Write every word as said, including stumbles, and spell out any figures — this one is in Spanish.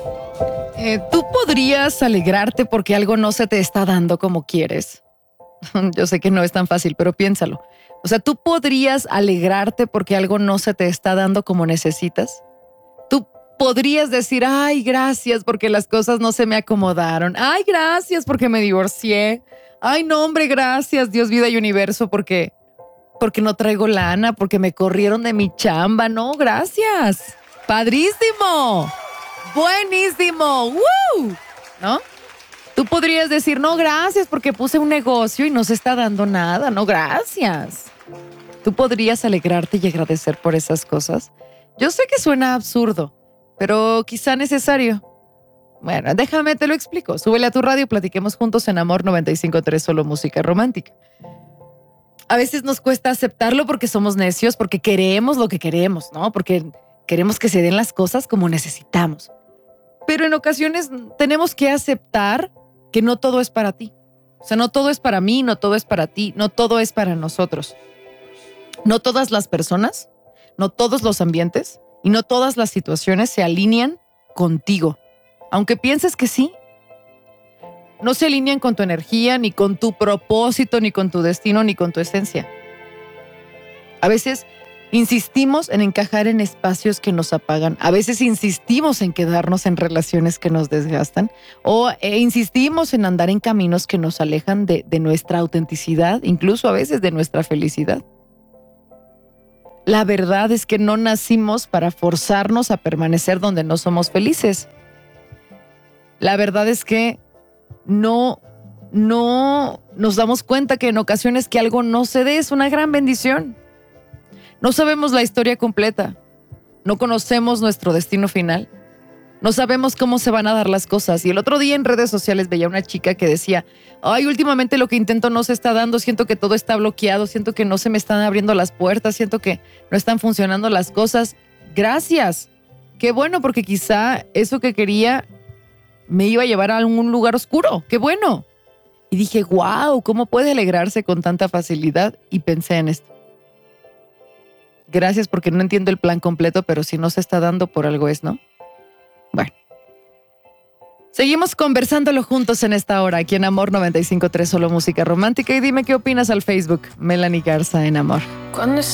Eh, ¿Tú podrías alegrarte porque algo no se te está dando como quieres? Yo sé que no es tan fácil, pero piénsalo. O sea, ¿tú podrías alegrarte porque algo no se te está dando como necesitas? ¿Tú podrías decir, ay, gracias porque las cosas no se me acomodaron? Ay, gracias porque me divorcié. Ay, no, hombre, gracias, Dios, vida y universo, porque, porque no traigo lana, porque me corrieron de mi chamba. No, gracias. Padrísimo. Buenísimo. ¡Woo! ¿No? Tú podrías decir, no, gracias porque puse un negocio y no se está dando nada. No, gracias. Tú podrías alegrarte y agradecer por esas cosas. Yo sé que suena absurdo, pero quizá necesario. Bueno, déjame, te lo explico. Súbele a tu radio, platiquemos juntos en Amor noventa y cinco punto tres, solo música romántica. A veces nos cuesta aceptarlo porque somos necios, porque queremos lo que queremos, ¿no? Porque queremos que se den las cosas como necesitamos. Pero en ocasiones tenemos que aceptar que no todo es para ti. O sea, no todo es para mí, no todo es para ti, no todo es para nosotros. No todas las personas, no todos los ambientes y no todas las situaciones se alinean contigo. Aunque pienses que sí, no se alinean con tu energía, ni con tu propósito, ni con tu destino, ni con tu esencia. A veces insistimos en encajar en espacios que nos apagan. A veces insistimos en quedarnos en relaciones que nos desgastan. O eh, insistimos en andar en caminos que nos alejan de, de nuestra autenticidad, incluso a veces de nuestra felicidad. La verdad es que no nacimos para forzarnos a permanecer donde no somos felices. La verdad es que no, no nos damos cuenta que en ocasiones que algo no se dé es una gran bendición. No sabemos la historia completa. No conocemos nuestro destino final. No sabemos cómo se van a dar las cosas. Y el otro día en redes sociales veía una chica que decía, ay, últimamente lo que intento no se está dando, siento que todo está bloqueado, siento que no se me están abriendo las puertas, siento que no están funcionando las cosas. Gracias. Qué bueno, porque quizá eso que quería me iba a llevar a algún lugar oscuro. Qué bueno. Y dije, wow, ¿cómo puede alegrarse con tanta facilidad? Y pensé en esto. Gracias porque no entiendo el plan completo, pero si no se está dando, por algo es, ¿no? Bueno. Seguimos conversándolo juntos en esta hora, aquí en Amor noventa y cinco punto tres, solo música romántica. Y dime qué opinas al Facebook. Melanie Garza en Amor. Cuando